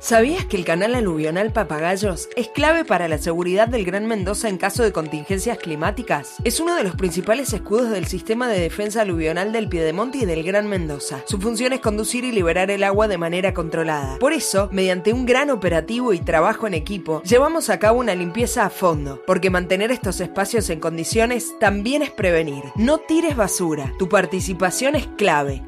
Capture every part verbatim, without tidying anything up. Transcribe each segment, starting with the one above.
¿Sabías que el canal aluvional Papagayos es clave para la seguridad del Gran Mendoza en caso de contingencias climáticas? Es uno de los principales escudos del sistema de defensa aluvional del Piedemonte y del Gran Mendoza. Su función es conducir y liberar el agua de manera controlada. Por eso, mediante un gran operativo y trabajo en equipo, llevamos a cabo una limpieza a fondo, porque mantener estos espacios en condiciones también es prevenir. No tires basura. Tu participación es clave.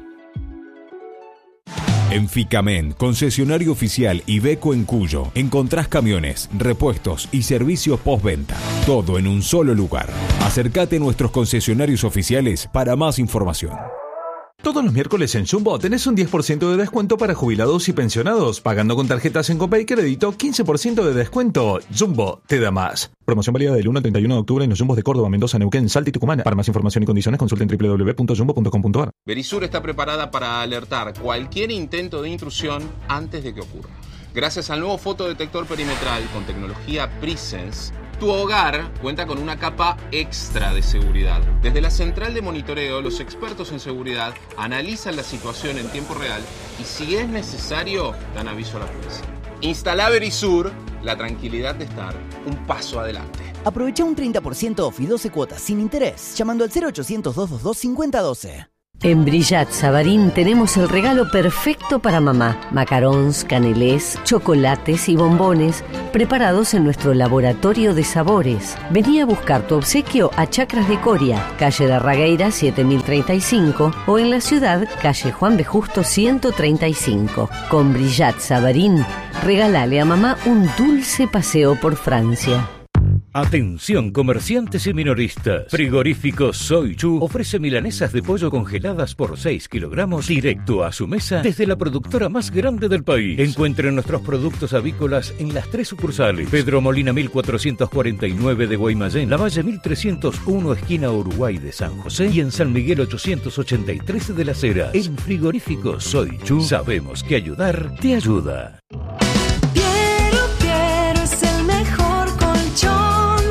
En Ficamen, concesionario oficial Iveco en Cuyo, encontrás camiones, repuestos y servicios postventa. Todo en un solo lugar. Acércate a nuestros concesionarios oficiales para más información. Todos los miércoles en Jumbo tenés un diez por ciento de descuento para jubilados y pensionados. Pagando con tarjetas en Copay Crédito, quince por ciento de descuento. Jumbo te da más. Promoción válida del uno al treinta y uno de octubre en los Jumbos de Córdoba, Mendoza, Neuquén, Salta y Tucumán. Para más información y condiciones consulta en doble u doble u doble u punto jumbo punto com punto a r. Verisur está preparada para alertar cualquier intento de intrusión antes de que ocurra. Gracias al nuevo fotodetector perimetral con tecnología Presence, tu hogar cuenta con una capa extra de seguridad. Desde la central de monitoreo, los expertos en seguridad analizan la situación en tiempo real y, si es necesario, dan aviso a la policía. Instala Verisur, la tranquilidad de estar un paso adelante. Aprovecha un treinta por ciento off y doce cuotas sin interés llamando al cero ochocientos, doscientos veintidós, cincuenta doce. En Brillat Sabarín tenemos el regalo perfecto para mamá. Macarons, canelés, chocolates y bombones preparados en nuestro laboratorio de sabores. Vení a buscar tu obsequio a Chacras de Coria, calle de Ragueira siete mil treinta y cinco o en la ciudad, calle Juan B. Justo ciento treinta y cinco. Con Brillat Sabarín, regálale a mamá un dulce paseo por Francia. Atención comerciantes y minoristas. Frigorífico Soy Chu ofrece milanesas de pollo congeladas por seis kilogramos directo a su mesa desde la productora más grande del país. Encuentren nuestros productos avícolas en las tres sucursales: Pedro Molina mil cuatrocientos cuarenta y nueve de Guaymallén, La Valle mil trescientos uno esquina Uruguay de San José y en San Miguel ochocientos ochenta y tres de Las Heras. En Frigorífico Soy Chu sabemos que ayudar te ayuda. Piero, Piero es el mejor colchón.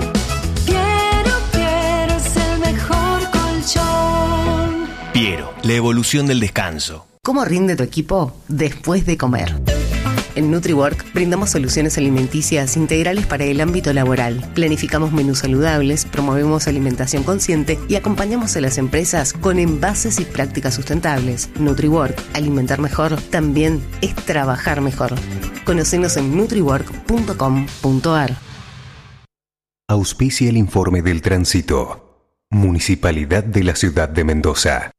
Piero, la evolución del descanso. ¿Cómo rinde tu equipo después de comer? En NutriWork brindamos soluciones alimenticias integrales para el ámbito laboral. Planificamos menús saludables, promovemos alimentación consciente y acompañamos a las empresas con envases y prácticas sustentables. NutriWork, alimentar mejor, también es trabajar mejor. Conocenos en nutriwork punto com punto a r. Auspicia el informe del tránsito. Municipalidad de la Ciudad de Mendoza.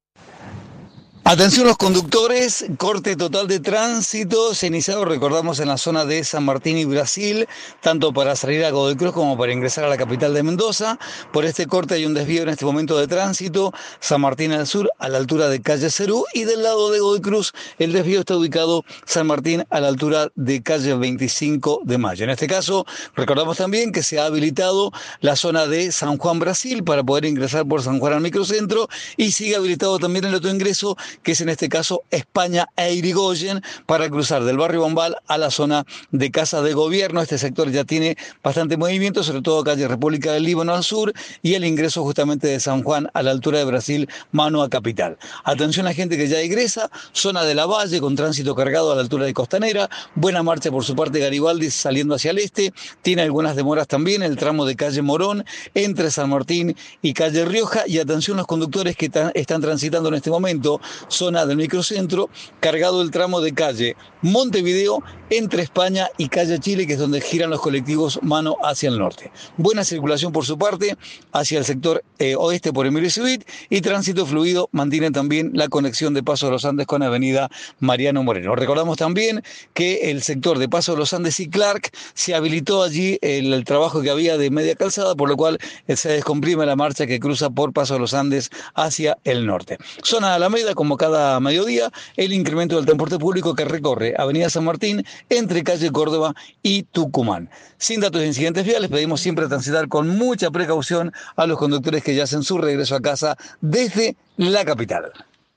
Atención los conductores, corte total de tránsito, se ha iniciado, recordamos, en la zona de San Martín y Brasil, tanto para salir a Godoy Cruz como para ingresar a la capital de Mendoza. Por este corte hay un desvío en este momento de tránsito, San Martín al sur, a la altura de calle Cerú, y del lado de Godoy Cruz el desvío está ubicado San Martín a la altura de calle veinticinco de mayo. En este caso, recordamos también que se ha habilitado la zona de San Juan, Brasil, para poder ingresar por San Juan al microcentro, y sigue habilitado también el otro ingreso, que es en este caso España e Irigoyen, para cruzar del barrio Bombal a la zona de Casa de Gobierno. Este sector ya tiene bastante movimiento, sobre todo calle República del Líbano al sur, y el ingreso justamente de San Juan a la altura de Brasil, mano a Capital. Atención a la gente que ya ingresa, zona de La Valle con tránsito cargado a la altura de Costanera, buena marcha por su parte Garibaldi saliendo hacia el este, tiene algunas demoras también el tramo de calle Morón entre San Martín y calle Rioja, y atención los conductores que están transitando en este momento zona del microcentro, cargado el tramo de calle Montevideo entre España y calle Chile, que es donde giran los colectivos mano hacia el norte. Buena circulación por su parte hacia el sector eh, oeste por Emilio Civit, y tránsito fluido mantiene también la conexión de Paso de los Andes con avenida Mariano Moreno. Recordamos también que el sector de Paso de los Andes y Clark se habilitó allí el, el trabajo que había de media calzada, por lo cual eh, se descomprime la marcha que cruza por Paso de los Andes hacia el norte. Zona de Alameda, como cada mediodía, el incremento del transporte público que recorre avenida San Martín entre calle Córdoba y Tucumán. Sin datos de incidentes viales, pedimos siempre transitar con mucha precaución a los conductores que ya hacen su regreso a casa desde la capital.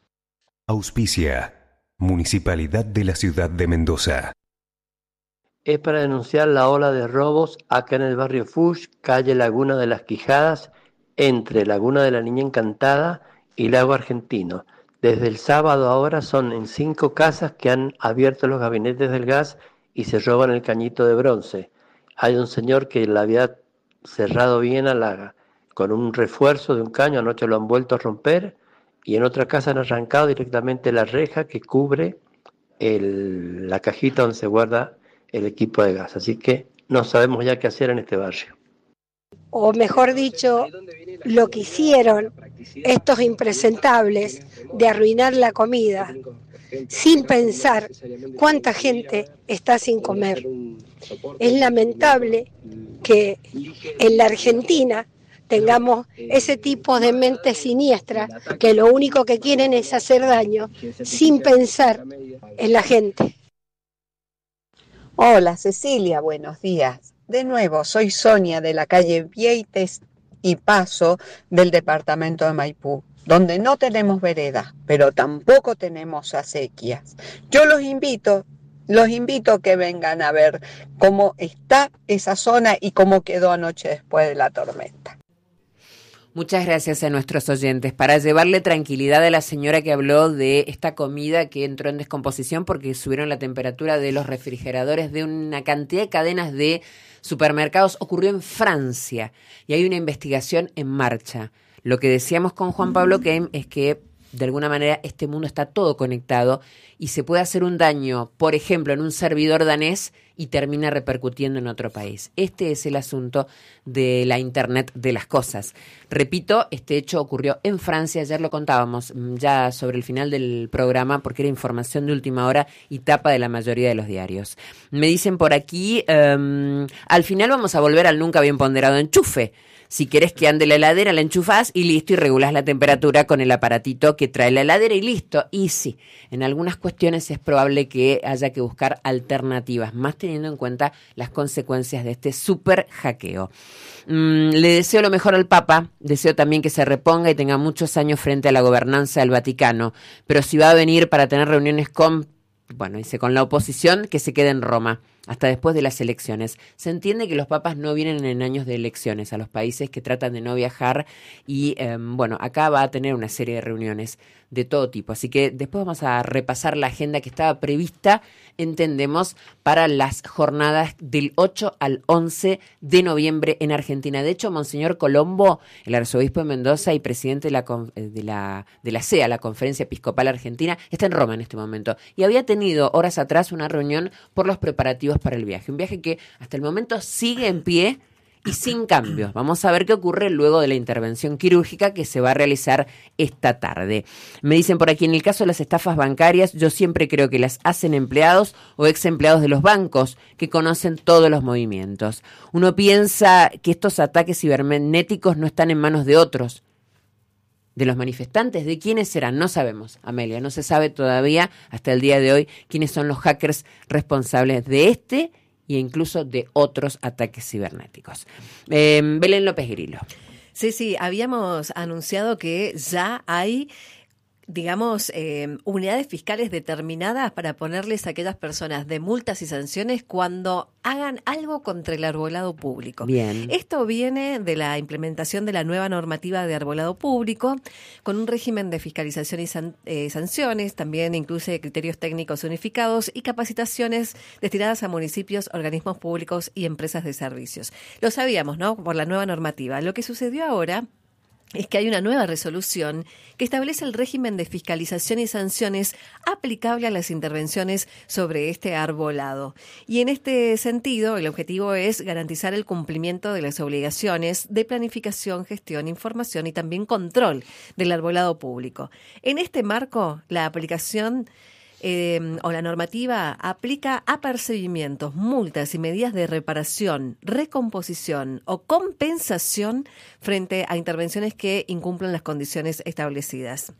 Auspicia Municipalidad de la Ciudad de Mendoza. Es para denunciar la ola de robos acá en el barrio Fuch, calle Laguna de las Quijadas, entre Laguna de la Niña Encantada y Lago Argentino. Desde el sábado ahora son en cinco casas que han abierto los gabinetes del gas y se roban el cañito de bronce. Hay un señor que la había cerrado bien a la, con un refuerzo de un caño, anoche lo han vuelto a romper, y en otra casa han arrancado directamente la reja que cubre el, la cajita donde se guarda el equipo de gas. Así que no sabemos ya qué hacer en este barrio. O mejor dicho, lo que hicieron estos impresentables de arruinar la comida sin pensar cuánta gente está sin comer. Es lamentable que en la Argentina tengamos ese tipo de mentes siniestras que lo único que quieren es hacer daño sin pensar en la gente. Hola Cecilia, buenos días. De nuevo, soy Sonia de la calle Vieites y Paso del departamento de Maipú, donde no tenemos veredas, pero tampoco tenemos acequias. Yo los invito, los invito a que vengan a ver cómo está esa zona y cómo quedó anoche después de la tormenta. Muchas gracias a nuestros oyentes. Para llevarle tranquilidad a la señora que habló de esta comida que entró en descomposición porque subieron la temperatura de los refrigeradores de una cantidad de cadenas de supermercados, ocurrió en Francia y hay una investigación en marcha. Lo que decíamos con Juan Pablo Keim es que de alguna manera este mundo está todo conectado y se puede hacer un daño, por ejemplo, en un servidor danés y termina repercutiendo en otro país. Este es el asunto de la Internet de las cosas. Repito, este hecho ocurrió en Francia, ayer lo contábamos ya sobre el final del programa porque era información de última hora y tapa de la mayoría de los diarios. Me dicen por aquí, um, al final vamos a volver al nunca bien ponderado enchufe. Si querés que ande la heladera, la enchufás y listo, y regulás la temperatura con el aparatito que trae la heladera y listo. Y sí, en algunas cuestiones es probable que haya que buscar alternativas, más teniendo en cuenta las consecuencias de este súper hackeo. Mm, le deseo lo mejor al Papa, deseo también que se reponga y tenga muchos años frente a la gobernanza del Vaticano, pero si va a venir para tener reuniones con, bueno, dice, con la oposición, que se quede en Roma hasta después de las elecciones. Se entiende que los papas no vienen en años de elecciones a los países que tratan de no viajar y, eh, bueno, acá va a tener una serie de reuniones de todo tipo. Así que después vamos a repasar la agenda que estaba prevista, entendemos, para las jornadas del ocho al once de noviembre en Argentina. De hecho, Monseñor Colombo, el arzobispo de Mendoza y presidente de la, de la, de la C E A, la Conferencia Episcopal Argentina, está en Roma en este momento y había tenido horas atrás una reunión por los preparativos para el viaje. Un viaje que hasta el momento sigue en pie y sin cambios. Vamos a ver qué ocurre luego de la intervención quirúrgica que se va a realizar esta tarde. Me dicen por aquí, en el caso de las estafas bancarias, yo siempre creo que las hacen empleados o ex empleados de los bancos que conocen todos los movimientos. Uno piensa que estos ataques cibernéticos no están en manos de otros. ¿De los manifestantes? ¿De quiénes serán? No sabemos, Amelia. No se sabe todavía hasta el día de hoy quiénes son los hackers responsables de este e incluso de otros ataques cibernéticos. Eh, Belén López Grillo. Sí, sí, habíamos anunciado que ya hay, digamos, eh, unidades fiscales determinadas para ponerles a aquellas personas de multas y sanciones cuando hagan algo contra el arbolado público. Bien. Esto viene de la implementación de la nueva normativa de arbolado público, con un régimen de fiscalización y san, eh, sanciones, también incluye criterios técnicos unificados y capacitaciones destinadas a municipios, organismos públicos y empresas de servicios. Lo sabíamos, ¿no?, por la nueva normativa. Lo que sucedió ahora es que hay una nueva resolución que establece el régimen de fiscalización y sanciones aplicable a las intervenciones sobre este arbolado. Y en este sentido, el objetivo es garantizar el cumplimiento de las obligaciones de planificación, gestión, información y también control del arbolado público. En este marco, la aplicación Eh, o la normativa aplica apercibimientos, multas y medidas de reparación, recomposición o compensación frente a intervenciones que incumplan las condiciones establecidas.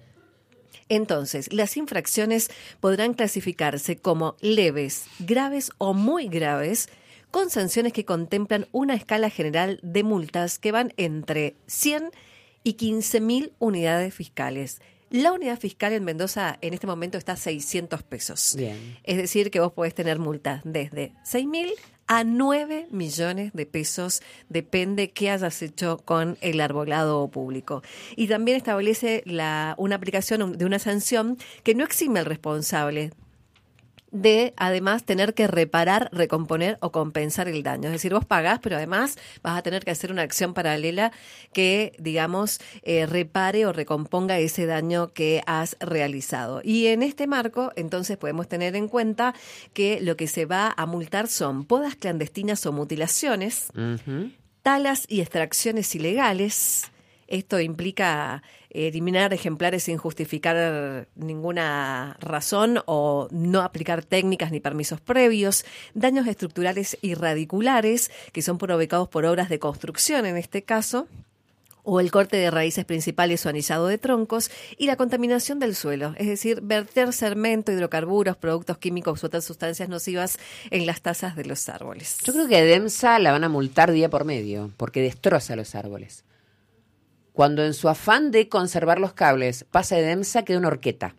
Entonces, las infracciones podrán clasificarse como leves, graves o muy graves, con sanciones que contemplan una escala general de multas que van entre cien y quince mil unidades fiscales. La unidad fiscal en Mendoza en este momento está a seiscientos pesos. Bien. Es decir, que vos podés tener multas desde seis mil a nueve millones de pesos, depende qué hayas hecho con el arbolado público. Y también establece la, una aplicación de una sanción que no exime al responsable de además tener que reparar, recomponer o compensar el daño. Es decir, vos pagás, pero además vas a tener que hacer una acción paralela que, digamos, eh, repare o recomponga ese daño que has realizado. Y en este marco, entonces, podemos tener en cuenta que lo que se va a multar son podas clandestinas o mutilaciones, uh-huh. talas y extracciones ilegales. Esto implica eliminar ejemplares sin justificar ninguna razón o no aplicar técnicas ni permisos previos, daños estructurales y radiculares, que son provocados por obras de construcción en este caso, o el corte de raíces principales o anillado de troncos, y la contaminación del suelo, es decir, verter cemento, hidrocarburos, productos químicos u otras sustancias nocivas en las tasas de los árboles. Yo creo que a Edemsa la van a multar día por medio, porque destroza los árboles. Cuando en su afán de conservar los cables pasa Edemsa, queda una horqueta.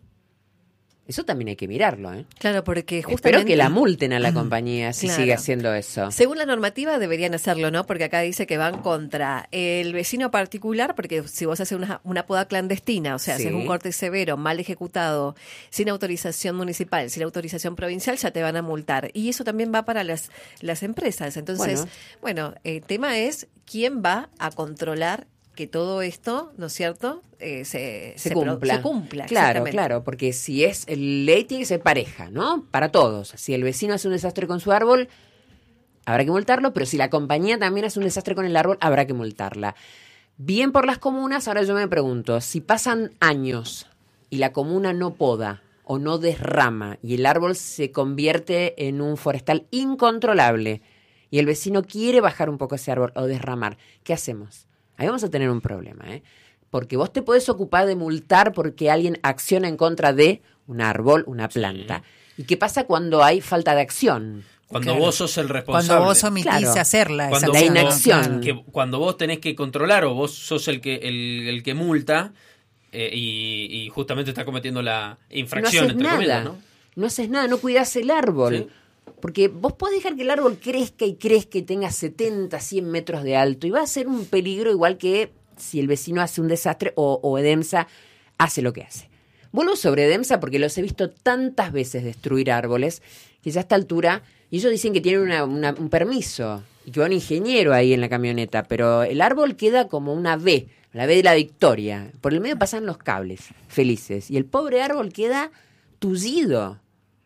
Eso también hay que mirarlo, ¿eh? Claro, porque justamente... Espero que la multen a la compañía si claro. sigue haciendo eso. Según la normativa deberían hacerlo, ¿no? Porque acá dice que van contra el vecino particular, porque si vos haces una, una poda clandestina, o sea, sí. haces un corte severo, mal ejecutado, sin autorización municipal, sin autorización provincial, ya te van a multar. Y eso también va para las, las empresas. Entonces, bueno, bueno, el tema es quién va a controlar que todo esto, ¿no es cierto?, eh, se, se, se cumpla. Se cumpla claro, claro, porque si es ley tiene que ser pareja, ¿no? Para todos. Si el vecino hace un desastre con su árbol, habrá que multarlo, pero si la compañía también hace un desastre con el árbol, habrá que multarla. Bien por las comunas, ahora yo me pregunto, si pasan años y la comuna no poda o no desrama y el árbol se convierte en un forestal incontrolable y el vecino quiere bajar un poco ese árbol o desramar, ¿qué hacemos? Ahí vamos a tener un problema, ¿eh? Porque vos te podés ocupar de multar porque alguien acciona en contra de un árbol, una planta. Sí. ¿Y qué pasa cuando hay falta de acción? Cuando claro. vos sos el responsable. Cuando vos omitís claro. hacerla. Cuando la vos, inacción. Que, cuando vos tenés que controlar o vos sos el que el, el que multa eh, y, y justamente está cometiendo la infracción. No haces entre nada. comillas, ¿no? No haces nada, no cuidás el árbol. ¿Sí? Porque vos podés dejar que el árbol crezca y crezca y tenga setenta, cien metros de alto y va a ser un peligro igual que si el vecino hace un desastre o, o Edemsa hace lo que hace. Vuelvo sobre Edemsa porque los he visto tantas veces destruir árboles que ya a esta altura, y ellos dicen que tienen una, una, un permiso y que va un ingeniero ahí en la camioneta, pero el árbol queda como una V, la V de la victoria. Por el medio pasan los cables felices y el pobre árbol queda tullido.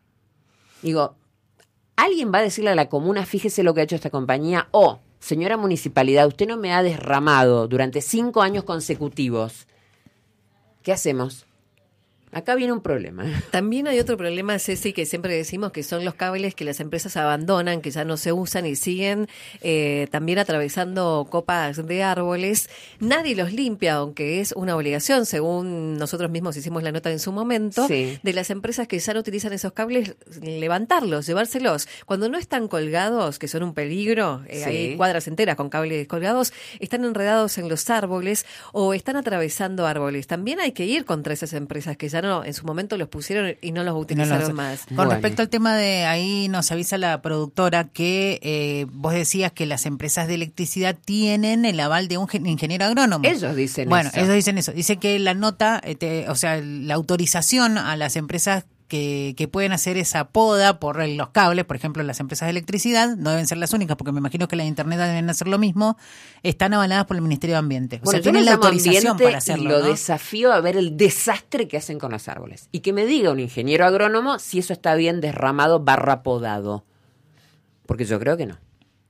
Digo, ¿alguien va a decirle a la comuna, fíjese lo que ha hecho esta compañía? O, señora municipalidad, usted no me ha derramado durante cinco años consecutivos. ¿Qué hacemos? Acá viene un problema. También hay otro problema, Ceci, que siempre decimos que son los cables que las empresas abandonan, que ya no se usan y siguen eh, también atravesando copas de árboles. Nadie los limpia, aunque es una obligación, según nosotros mismos hicimos la nota en su momento, sí. de las empresas que ya no utilizan esos cables, levantarlos, llevárselos. Cuando no están colgados, que son un peligro, eh, sí. hay cuadras enteras con cables colgados, están enredados en los árboles o están atravesando árboles. También hay que ir contra esas empresas que ya no, en su momento los pusieron y no los utilizaron no los, más. Con bueno. respecto al tema de, ahí nos avisa la productora que eh, vos decías que las empresas de electricidad tienen el aval de un ingeniero agrónomo. Ellos dicen bueno, eso. Bueno, ellos dicen eso. Dice que la nota, eh, te, o sea, la autorización a las empresas Que, que pueden hacer esa poda por los cables, por ejemplo, las empresas de electricidad, no deben ser las únicas, porque me imagino que las de internet deben hacer lo mismo, están avaladas por el Ministerio de Ambiente. O bueno, sea, tienen la autorización para hacerlo. Y lo ¿no? desafío a ver el desastre que hacen con los árboles. Y que me diga un ingeniero agrónomo si eso está bien derramado barra podado. Porque yo creo que no.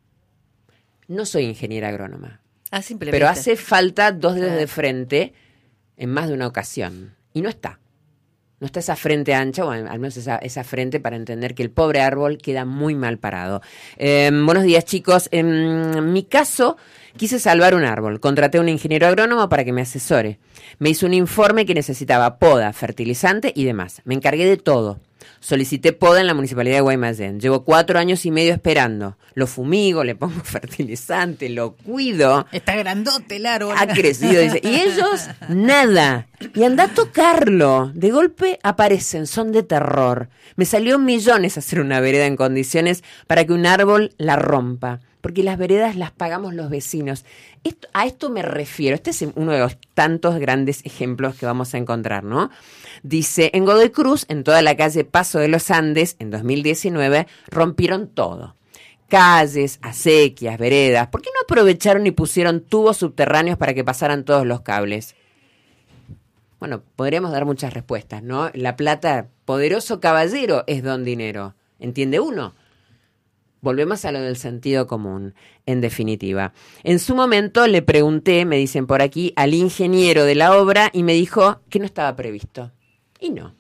No soy ingeniera agrónoma. Ah, simplemente. Pero hace falta dos dedos claro. de frente en más de una ocasión. Y no está. No está esa frente ancha, o al menos esa, esa frente para entender que el pobre árbol queda muy mal parado. Eh, buenos días, chicos. En mi caso, quise salvar un árbol. Contraté a un ingeniero agrónomo para que me asesore. Me hizo un informe que necesitaba poda, fertilizante y demás. Me encargué de todo. Solicité poda en la municipalidad de Guaymallén. Llevo cuatro años y medio esperando. Lo fumigo, le pongo fertilizante, lo cuido. Está grandote el árbol. Ha crecido, dice. Y ellos, nada. Y anda a tocarlo. De golpe aparecen, son de terror. Me salió millones hacer una vereda en condiciones para que un árbol la rompa. porque las veredas las pagamos los vecinos. Esto, a esto me refiero. Este es uno de los tantos grandes ejemplos que vamos a encontrar, ¿no? Dice, en Godoy Cruz, en toda la calle Paso de los Andes, en dos mil diecinueve, rompieron todo. Calles, acequias, veredas. ¿Por qué no aprovecharon y pusieron tubos subterráneos para que pasaran todos los cables? Bueno, podríamos dar muchas respuestas, ¿no? La plata, poderoso caballero, es don dinero. ¿Entiende uno? Volvemos a lo del sentido común, en definitiva. En su momento le pregunté, me dicen por aquí, al ingeniero de la obra y me dijo que no estaba previsto. Y no,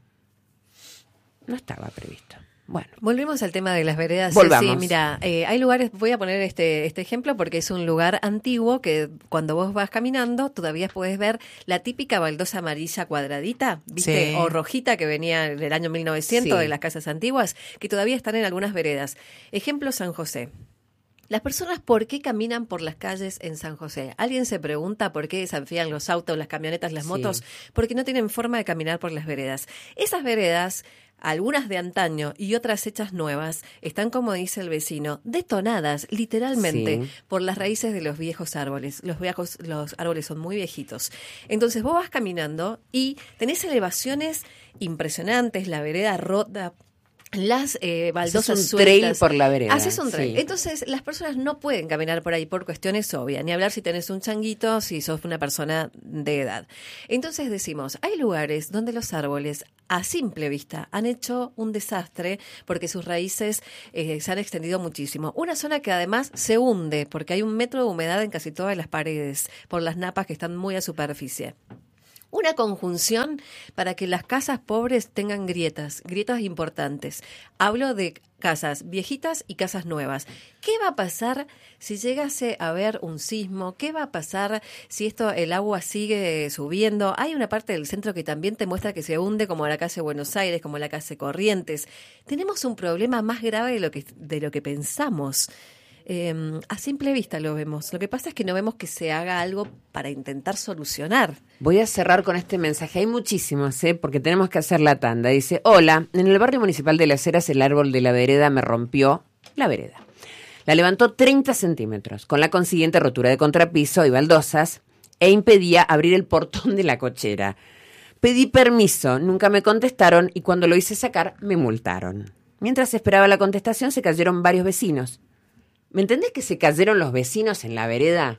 no estaba previsto. Bueno, volvemos al tema de las veredas. Volvamos. Sí, mira, eh, hay lugares, voy a poner este este ejemplo porque es un lugar antiguo que cuando vos vas caminando todavía puedes ver la típica baldosa amarilla cuadradita, ¿viste? Sí. O rojita que venía del año mil novecientos Sí. de las casas antiguas, que todavía están en algunas veredas. Ejemplo, San José. Las personas, ¿por qué caminan por las calles en San José? ¿Alguien se pregunta por qué desafían los autos, las camionetas, las Sí. motos? Porque no tienen forma de caminar por las veredas. Esas veredas, algunas de antaño y otras hechas nuevas, están, como dice el vecino, detonadas literalmente Sí. por las raíces de los viejos árboles. Los viejos, los árboles son muy viejitos. Entonces vos vas caminando y tenés elevaciones impresionantes, la vereda rota, las eh, baldosas Haces un trail sueltas. por la vereda, Haces un trail. sí. Entonces, las personas no pueden caminar por ahí por cuestiones obvias, ni hablar si tenés un changuito, si sos una persona de edad. Entonces decimos, hay lugares donde los árboles, a simple vista, han hecho un desastre porque sus raíces eh, se han extendido muchísimo. Una zona que además se hunde porque hay un metro de humedad en casi todas las paredes por las napas que están muy a superficie. Una conjunción para que las casas pobres tengan grietas, grietas importantes. Hablo de casas viejitas y casas nuevas. ¿Qué va a pasar si llegase a haber un sismo? ¿Qué va a pasar si esto el agua sigue subiendo? Hay una parte del centro que también te muestra que se hunde, como la calle Buenos Aires, como la calle Corrientes. Tenemos un problema más grave de lo que, de lo que pensamos. Eh, a simple vista lo vemos. Lo que pasa es que no vemos que se haga algo para intentar solucionar. Voy a cerrar con este mensaje. Hay muchísimos, ¿eh? Porque tenemos que hacer la tanda. Dice, hola, en el barrio municipal de Las Heras el árbol de la vereda me rompió la vereda. La levantó treinta centímetros, con la consiguiente rotura de contrapiso y baldosas, e impedía abrir el portón de la cochera. Pedí permiso, nunca me contestaron y cuando lo hice sacar me multaron. Mientras esperaba la contestación se cayeron varios vecinos. ¿Me entendés que se cayeron los vecinos en la vereda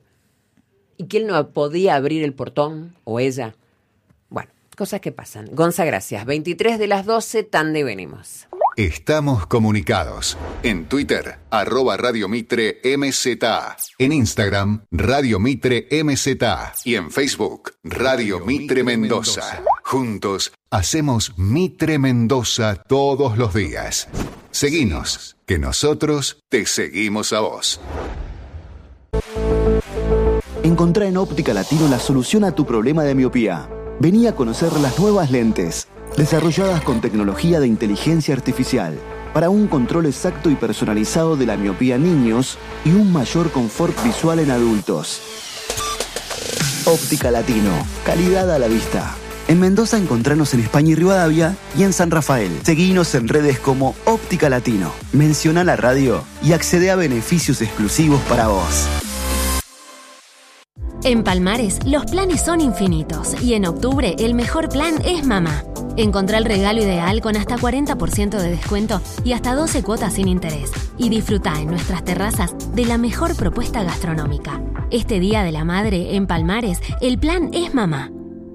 y que él no podía abrir el portón o ella? Bueno, cosas que pasan. Gonza, gracias. veintitrés de las doce, tanda y venimos. Estamos comunicados. En Twitter, arroba Radio Mitre M Z. En Instagram, Radio Mitre M Z. Y en Facebook, Radio Mitre Mendoza. Juntos hacemos Mitre Mendoza todos los días. Seguinos, que nosotros te seguimos a vos. Encontrá en Óptica Latino la solución a tu problema de miopía. Vení a conocer las nuevas lentes, desarrolladas con tecnología de inteligencia artificial, para un control exacto y personalizado de la miopía en niños y un mayor confort visual en adultos. Óptica Latino, calidad a la vista. En Mendoza encontranos en España y Rivadavia y en San Rafael. Seguinos en redes como Óptica Latino. Menciona la radio y accede a beneficios exclusivos para vos. En Palmares, los planes son infinitos y en octubre el mejor plan es mamá. Encontrá el regalo ideal con hasta cuarenta por ciento de descuento y hasta doce cuotas sin interés. Y disfrutá en nuestras terrazas de la mejor propuesta gastronómica. Este Día de la Madre, en Palmares, el plan es mamá.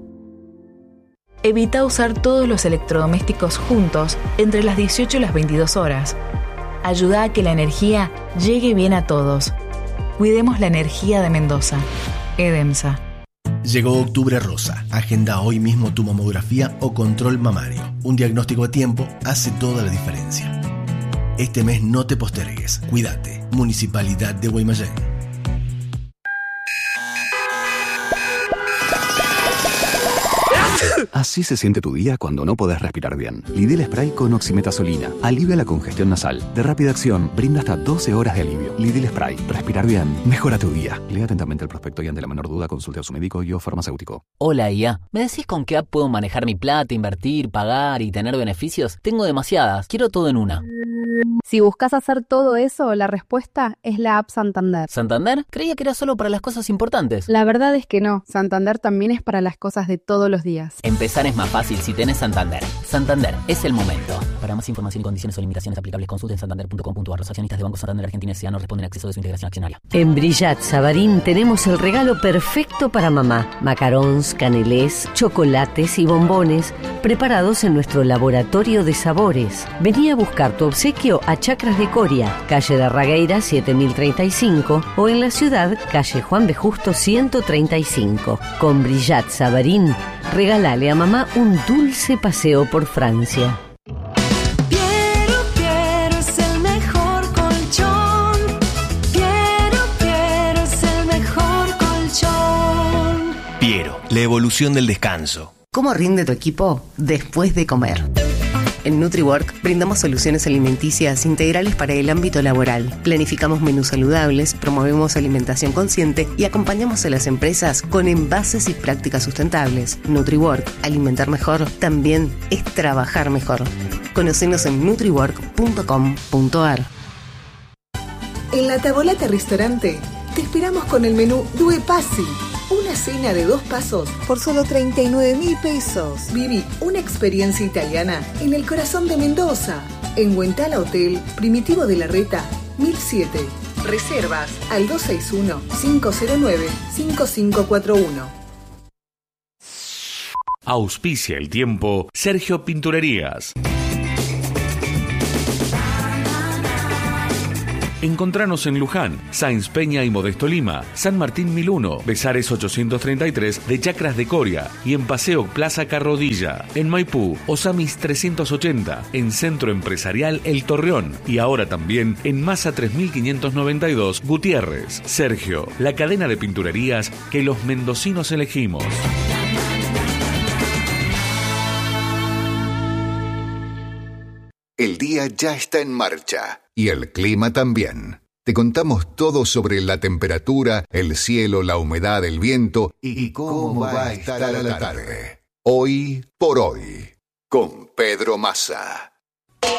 Evita usar todos los electrodomésticos juntos entre las dieciocho y las veintidós horas. Ayuda a que la energía llegue bien a todos. Cuidemos la energía de Mendoza. EDEMSA. Llegó Octubre Rosa. Agenda hoy mismo tu mamografía o control mamario. Un diagnóstico a tiempo hace toda la diferencia. Este mes no te postergues. Cuídate. Municipalidad de Guaymallén. Así se siente tu día cuando no podés respirar bien. Lidl Spray con oximetazolina. Alivia la congestión nasal. De rápida acción, brinda hasta doce horas de alivio. Lidl Spray. Respirar bien. Mejora tu día. Lea atentamente el prospecto y ante la menor duda consulte a su médico y o farmacéutico. Hola I A. ¿Me decís con qué app puedo manejar mi plata, invertir, pagar y tener beneficios? Tengo demasiadas. Quiero todo en una. Si buscas hacer todo eso, la respuesta es la app Santander. ¿Santander? Creía que era solo para las cosas importantes. La verdad es que no. Santander también es para las cosas de todos los días. Empezar es más fácil si tenés Santander. Santander, es el momento. Para más información y condiciones o limitaciones aplicables, consulten santander punto com punto a r. Los accionistas de Banco Santander Argentina S A no responden a acceso de su integración accionaria. En Brillat Sabarín tenemos el regalo perfecto para mamá. Macarons, canelés, chocolates y bombones preparados en nuestro laboratorio de sabores. Vení a buscar tu obsequio a Chacras de Coria, calle de Ragueira siete mil treinta y cinco o en la ciudad, calle Juan B. Justo ciento treinta y cinco. Con Brillat Sabarín, regálale a mamá un dulce paseo por Francia. Piero, Piero es el mejor colchón. Piero, Piero es el mejor colchón. Piero, la evolución del descanso. ¿Cómo rinde tu equipo después de comer? En NutriWork brindamos soluciones alimenticias integrales para el ámbito laboral. Planificamos menús saludables, promovemos alimentación consciente y acompañamos a las empresas con envases y prácticas sustentables. NutriWork, alimentar mejor, también es trabajar mejor. Conocenos en nutriwork punto com punto a r. En La Tavolata Restaurante te esperamos con el menú Due Passi. Una cena de dos pasos por solo treinta y nueve mil pesos. Viví una experiencia italiana en el corazón de Mendoza. En Huentala Hotel, Primitivo de la Reta, mil siete. Reservas al dos seis uno, cinco cero nueve, cinco cinco cuatro uno. Auspicia el tiempo Sergio Pinturerías. Encontranos en Luján, Sáenz Peña y Modesto Lima, San Martín mil uno, Besares ochocientos treinta y tres de Chacras de Coria y en Paseo Plaza Carrodilla. En Maipú, Osamis trescientos ochenta, en Centro Empresarial El Torreón y ahora también en Masa tres mil quinientos noventa y dos Gutiérrez. Sergio, la cadena de pinturerías que los mendocinos elegimos. El día ya está en marcha y el clima también. Te contamos todo sobre la temperatura, el cielo, la humedad, el viento y cómo va a estar a la tarde. Hoy por hoy, con Pedro Massa.